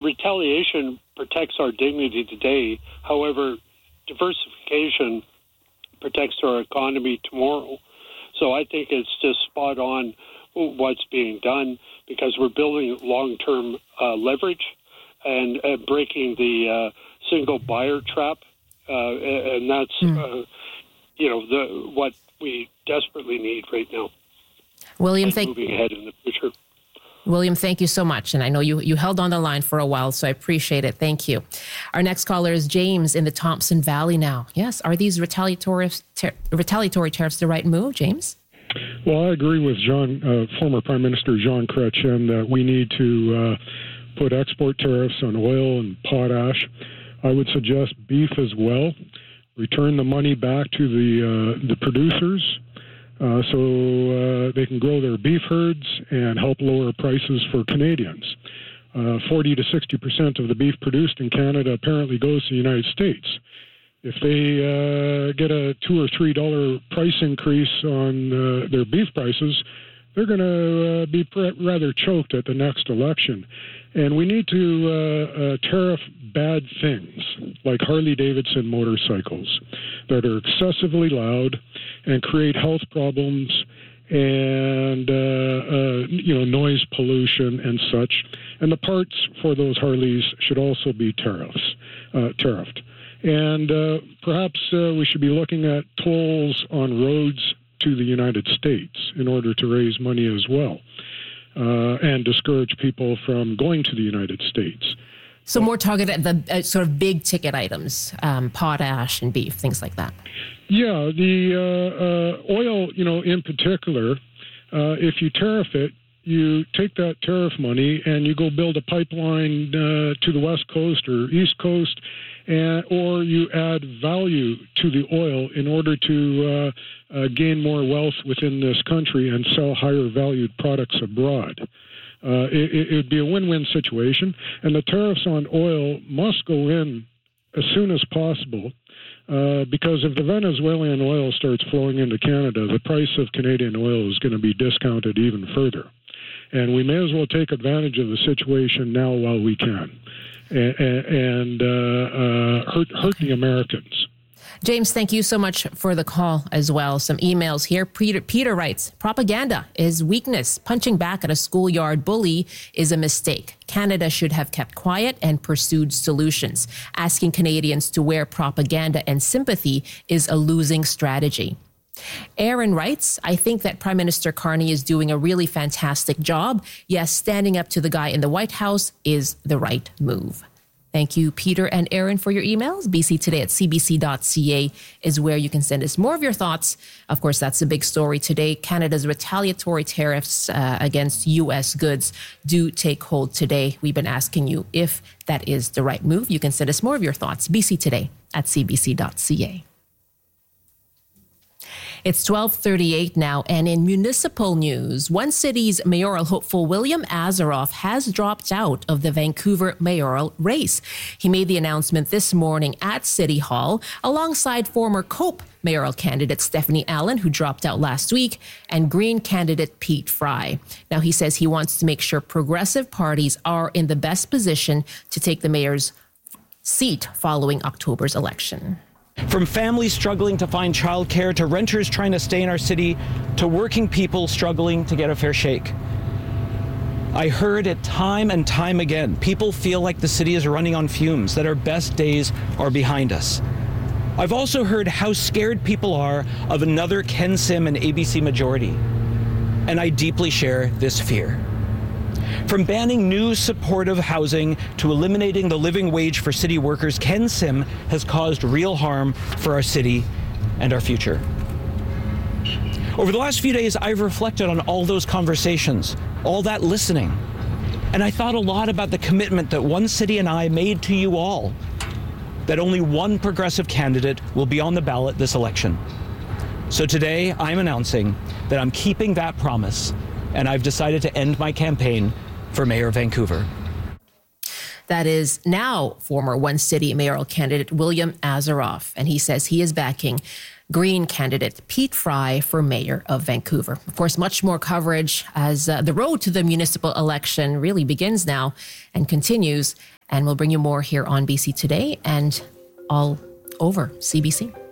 retaliation protects our dignity today. However, diversification protects our economy tomorrow. So I think it's just spot on what's being done, because we're building long-term leverage and breaking the single buyer trap, and that's what we desperately need right now. William, moving ahead in the future. William, thank you so much. And I know you held on the line for a while, so I appreciate it. Thank you. Our next caller is James in the Thompson Valley now. Yes, are these retaliatory tariffs the right move, James? Well, I agree with former Prime Minister Jean Chrétien that we need to put export tariffs on oil and potash. I would suggest beef as well. Return the money back to the producers so they can grow their beef herds and help lower prices for Canadians. 40 to 60% of the beef produced in Canada apparently goes to the United States. If they get a $2 or $3 price increase on their beef prices, they're going to be rather choked at the next election. And we need to tariff bad things like Harley-Davidson motorcycles that are excessively loud and create health problems and noise pollution and such. And the parts for those Harleys should also be tariffed. And perhaps we should be looking at tolls on roads to the United States in order to raise money as well and discourage people from going to the United States. So more targeted at the sort of big ticket items, potash and beef, things like that. Yeah, the oil, in particular, if you tariff it, you take that tariff money and you go build a pipeline to the West Coast or East Coast, or you add value to the oil in order to gain more wealth within this country and sell higher valued products abroad. It would be a win-win situation, and the tariffs on oil must go in as soon as possible, because if the Venezuelan oil starts flowing into Canada, the price of Canadian oil is going to be discounted even further. And we may as well take advantage of the situation now while we can and hurt the Americans. James, thank you so much for the call as well. Some emails here. Peter writes, propaganda is weakness. Punching back at a schoolyard bully is a mistake. Canada should have kept quiet and pursued solutions. Asking Canadians to wear propaganda and sympathy is a losing strategy. Aaron writes, I think that Prime Minister Carney is doing a really fantastic job. Yes, standing up to the guy in the White House is the right move. Thank you, Peter and Aaron, for your emails. bctoday@cbc.ca is where you can send us more of your thoughts. Of course, that's the big story today. Canada's retaliatory tariffs against U.S. goods do take hold today. We've been asking you if that is the right move. You can send us more of your thoughts. bctoday@cbc.ca. It's 12:38 now, and in municipal news, one city's mayoral hopeful William Asaroff has dropped out of the Vancouver mayoral race. He made the announcement this morning at City Hall alongside former COPE mayoral candidate Stephanie Allen, who dropped out last week, and Green candidate Pete Fry. Now, he says he wants to make sure progressive parties are in the best position to take the mayor's seat following October's election. From families struggling to find childcare, to renters trying to stay in our city, to working people struggling to get a fair shake. I heard it time and time again. People feel like the city is running on fumes, that our best days are behind us. I've also heard how scared people are of another Ken Sim and ABC majority. And I deeply share this fear. From banning new supportive housing to eliminating the living wage for city workers, Ken Sim has caused real harm for our city and our future. Over the last few days, I've reflected on all those conversations, all that listening. And I thought a lot about the commitment that one city and I made to you all, that only one progressive candidate will be on the ballot this election. So today, I'm announcing that I'm keeping that promise, and I've decided to end my campaign for Mayor of Vancouver. That is now former One City mayoral candidate William Asaroff, and he says he is backing Green candidate Pete Fry for Mayor of Vancouver. Of course, much more coverage as the road to the municipal election really begins now and continues And we'll bring you more here on BC Today and all over CBC.